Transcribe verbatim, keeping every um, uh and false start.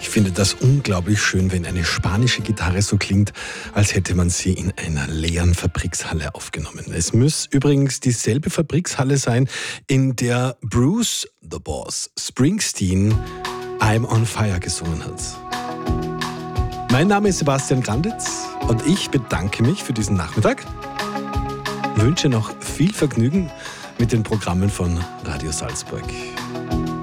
Ich finde das unglaublich schön, wenn eine spanische Gitarre so klingt, als hätte man sie in einer leeren Fabrikshalle aufgenommen. Es muss übrigens dieselbe Fabrikshalle sein, in der Bruce, the Boss, Springsteen I'm on Fire gesungen hat. Mein Name ist Sebastian Granditz und ich bedanke mich für diesen Nachmittag. Wünsche noch viel Vergnügen mit den Programmen von Radio Salzburg.